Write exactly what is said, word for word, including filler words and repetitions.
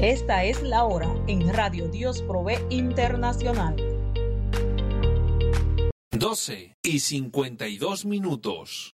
Esta es la hora en Radio Dios Provee Internacional. doce y cincuenta y dos minutos.